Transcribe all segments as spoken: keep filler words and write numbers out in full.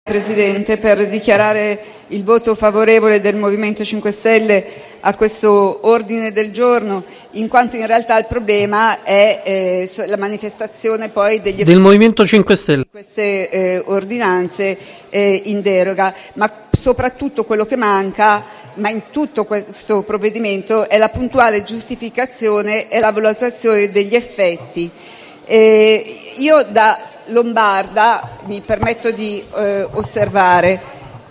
Presidente, per dichiarare il voto favorevole del Movimento cinque Stelle a questo ordine del giorno, in quanto in realtà il problema è eh, la manifestazione poi degli del Movimento cinque Stelle di queste eh, ordinanze eh, in deroga, ma soprattutto quello che manca, ma in tutto questo provvedimento, è la puntuale giustificazione e la valutazione degli effetti. Eh, io da lombarda mi permetto di eh, osservare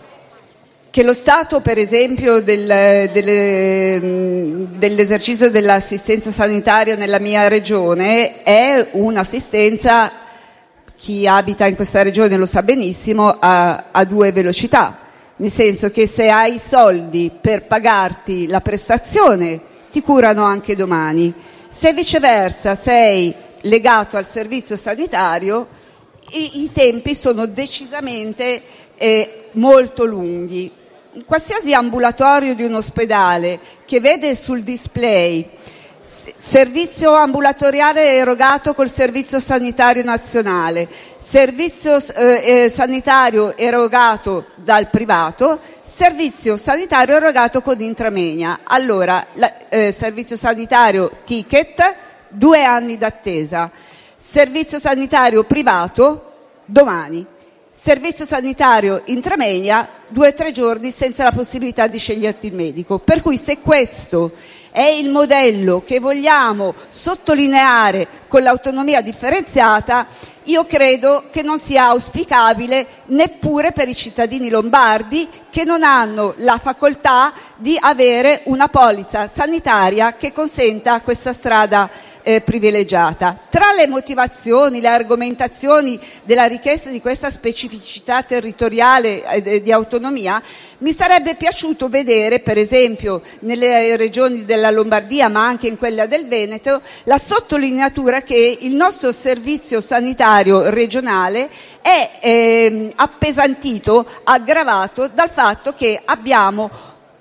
che lo stato, per esempio, del, delle, dell'esercizio dell'assistenza sanitaria nella mia regione è un'assistenza, chi abita in questa regione lo sa benissimo, a, a due velocità, nel senso che se hai i soldi per pagarti la prestazione ti curano anche domani, se viceversa sei legato al servizio sanitario i, i tempi sono decisamente eh, molto lunghi. In qualsiasi ambulatorio di un ospedale che vede sul display servizio ambulatoriale erogato col Servizio Sanitario Nazionale, servizio eh, eh, sanitario erogato dal privato, servizio sanitario erogato con Intramenia. Allora, la, eh, servizio sanitario ticket, due anni d'attesa. Servizio sanitario privato, domani. Servizio sanitario Intramenia, due o tre giorni senza la possibilità di sceglierti il medico. Per cui se questo è il modello che vogliamo sottolineare con l'autonomia differenziata, io credo che non sia auspicabile neppure per i cittadini lombardi che non hanno la facoltà di avere una polizza sanitaria che consenta questa strada eh, privilegiata. Tra le motivazioni, le argomentazioni della richiesta di questa specificità territoriale eh, di autonomia, mi sarebbe piaciuto vedere, per esempio, nelle regioni della Lombardia, ma anche in quella del Veneto, la sottolineatura che il nostro servizio sanitario regionale è eh, appesantito, aggravato dal fatto che abbiamo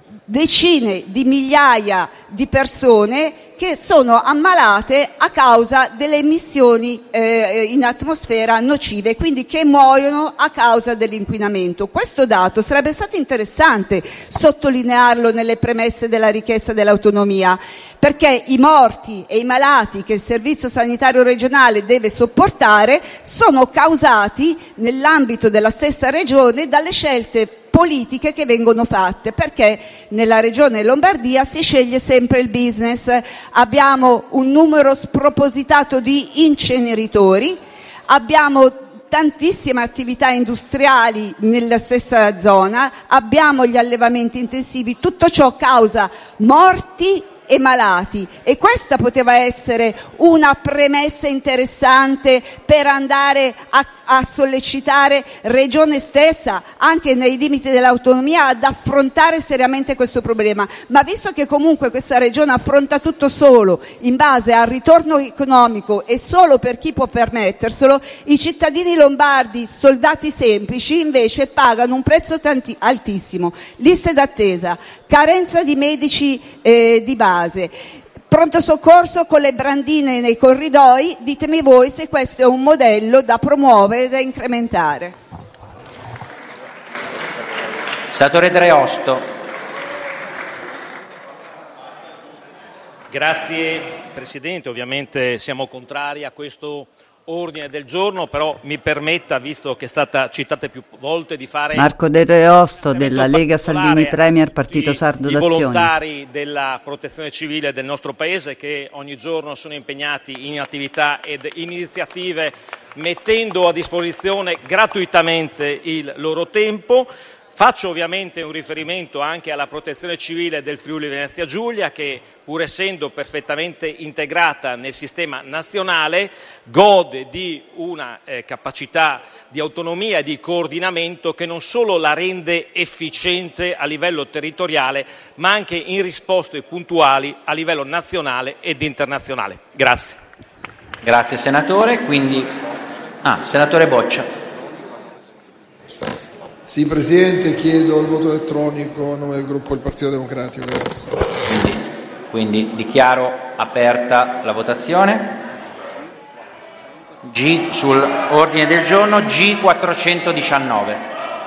decine di migliaia di persone che sono ammalate a causa delle emissioni eh, in atmosfera nocive, quindi che muoiono a causa dell'inquinamento. Questo dato sarebbe stato interessante sottolinearlo nelle premesse della richiesta dell'autonomia, perché i morti e i malati che il Servizio Sanitario Regionale deve sopportare sono causati nell'ambito della stessa regione dalle scelte politiche che vengono fatte, perché nella regione Lombardia si sceglie sempre il business. Abbiamo un numero spropositato di inceneritori, abbiamo tantissime attività industriali nella stessa zona, abbiamo gli allevamenti intensivi, tutto ciò causa morti e malati, e questa poteva essere una premessa interessante per andare a, a sollecitare Regione stessa, anche nei limiti dell'autonomia, ad affrontare seriamente questo problema. Ma visto che comunque questa Regione affronta tutto solo in base al ritorno economico e solo per chi può permetterselo, i cittadini lombardi, soldati semplici, invece pagano un prezzo tanti, altissimo. Liste d'attesa, carenza di medici eh, di base, pronto soccorso con le brandine nei corridoi. Ditemi voi se questo è un modello da promuovere e da incrementare. Senatore Dreosto. Grazie Presidente, ovviamente siamo contrari a questo ordine del giorno, però mi permetta, visto che è stata citata più volte, di fare Marco De Reosto della Lega Salvini Premier, Partito Sardo d'Azione. I volontari della protezione civile del nostro Paese che ogni giorno sono impegnati in attività ed iniziative mettendo a disposizione gratuitamente il loro tempo. Faccio ovviamente un riferimento anche alla protezione civile del Friuli Venezia Giulia che, pur essendo perfettamente integrata nel sistema nazionale, gode di una eh, capacità di autonomia e di coordinamento che non solo la rende efficiente a livello territoriale, ma anche in risposte puntuali a livello nazionale ed internazionale. Grazie. Grazie senatore. Quindi, ah, senatore Boccia. Sì, Presidente, chiedo il voto elettronico a nome del gruppo del Partito Democratico. Quindi, quindi dichiaro aperta la votazione. G sull'ordine del giorno G quattrocentodiciannove.